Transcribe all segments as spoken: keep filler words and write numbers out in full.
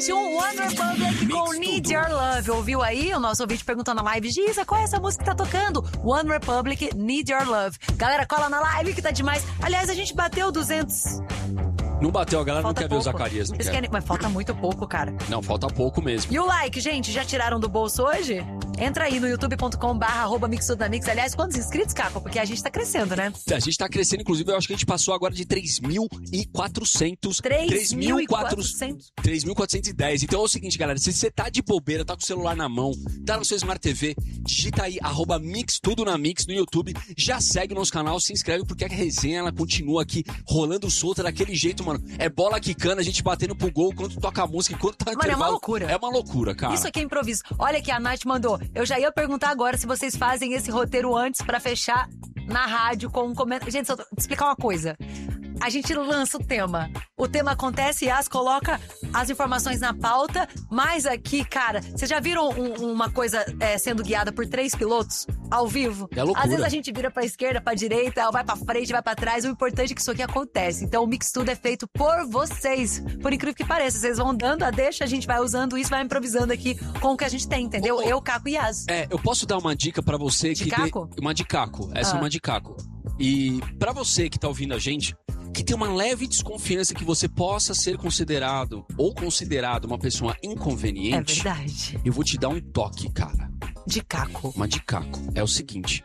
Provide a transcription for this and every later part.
O One Republic com Need Your Love. Ouviu aí o nosso ouvinte perguntando na live: Giza, qual é essa música que tá tocando? One Republic, Need Your Love. Galera, cola na live que tá demais. Aliás, a gente bateu duzentos. Não bateu, a galera Falta não quer pouco. ver o Zacarias. Não Eles quer. querem... Mas falta muito pouco, cara. Não, falta pouco mesmo. E o like, gente, já tiraram do bolso hoje? Entra aí no youtube ponto com barra arroba mix tudo na mix. Aliás, quantos inscritos, Caco? Porque a gente tá crescendo, né? A gente tá crescendo, inclusive, eu acho que a gente passou agora de três mil e quatrocentos. três mil e quatrocentos. três mil quatrocentos e dez. Então é o seguinte, galera, se você tá de bobeira, tá com o celular na mão, tá no seu Smart T V, digita aí, arroba mix tudo na mix no YouTube, já segue o nosso canal, se inscreve, porque a resenha, ela continua aqui, rolando solta daquele jeito, mano. É bola quicando, a gente batendo pro gol, quando toca a música, enquanto tá no Mano, intervalo. é uma loucura. É uma loucura, cara. Isso aqui é improviso. Olha que a Nath mandou. Eu já ia perguntar agora se vocês fazem esse roteiro antes pra fechar na rádio com um comentário. Gente, só te explicar uma coisa. A gente lança o tema. O tema acontece e as coloca as informações na pauta. Mas aqui, cara, vocês já viram um, uma coisa é, sendo guiada por três pilotos ao vivo? É loucura. Às vezes a gente vira pra esquerda, pra direita, vai pra frente, vai pra trás. O importante é que isso aqui acontece. Então o Mix Tudo é feito por vocês. Por incrível que pareça. Vocês vão dando a deixa, a gente vai usando isso, vai improvisando aqui com o que a gente tem, entendeu? Oh, oh. Eu, Caco e Yas. É, eu posso dar uma dica pra você De que... Caco? De... Uma de Caco. Essa Ah. é uma de Caco. E pra você que tá ouvindo a gente, que tem uma leve desconfiança que você possa ser considerado ou considerado uma pessoa É inconveniente, verdade. eu vou te dar um toque, cara. De Caco. Uma de Caco. É o seguinte.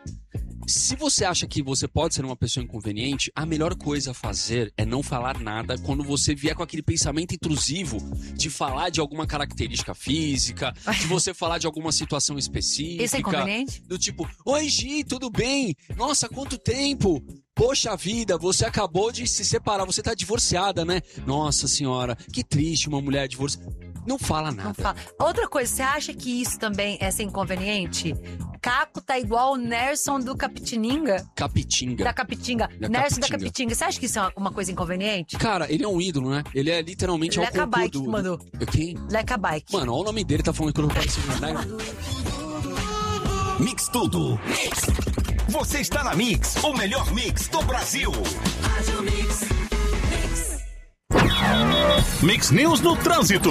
Se você acha que você pode ser uma pessoa inconveniente, a melhor coisa a fazer é não falar nada quando você vier com aquele pensamento intrusivo de falar de alguma característica física, de você falar de alguma situação específica. Isso é inconveniente? Do tipo, oi Gi, tudo bem? Nossa, quanto tempo? Poxa vida, você acabou de se separar, você tá divorciada, né? Nossa senhora, que triste uma mulher divorciada. Não fala nada. Não fala. Outra coisa, você acha que isso também é ser inconveniente? Caco tá igual o Nerson do Capitininga. Capitinga. Da Capitinga. Da Nerson da Capitinga. Capitinga. Você acha que isso é uma coisa inconveniente? Cara, ele é um ídolo, né? Ele é literalmente Leca ao Bike concurso que mandou. do... Quem? Leca Bike. Mano, olha o nome dele, tá falando que eu não conheço nada. Mix Tudo. Você está na Mix, o melhor mix do Brasil. Mix News no Trânsito.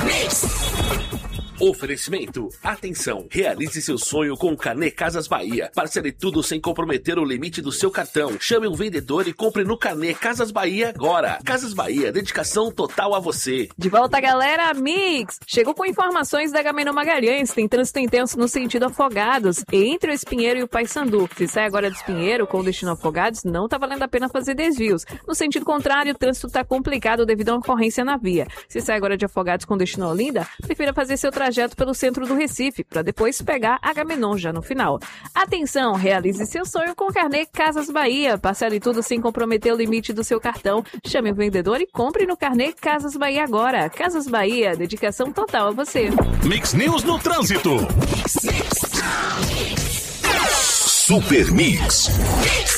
Oferecimento. Atenção, realize seu sonho com o Carnê Casas Bahia. Parcele tudo sem comprometer o limite do seu cartão. Chame um vendedor e compre no Carnê Casas Bahia agora. Casas Bahia, dedicação total a você. De volta, galera, Mix! Chegou com informações da Agamenon Magalhães. Tem trânsito intenso no sentido Afogados, entre o Espinheiro e o Paissandu. Se sai agora do Espinheiro com destino Afogados, não tá valendo a pena fazer desvios. No sentido contrário, o trânsito tá complicado devido a uma ocorrência na via. Se sai agora de Afogados com destino a Olinda, prefira fazer seu trajeto pelo centro do Recife, para depois pegar Agamenon já no final. Atenção, realize seu sonho com o Carnê Casas Bahia. Parcele tudo sem comprometer o limite do seu cartão. Chame o vendedor e compre no Carnê Casas Bahia agora. Casas Bahia, dedicação total a você. Mix News no Trânsito. Super Mix.